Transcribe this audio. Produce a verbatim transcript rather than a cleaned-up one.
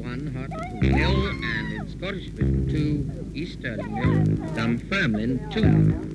one, Hartlepool nil, and in Scottish Division two, East Stirling nil, Dunfermline two.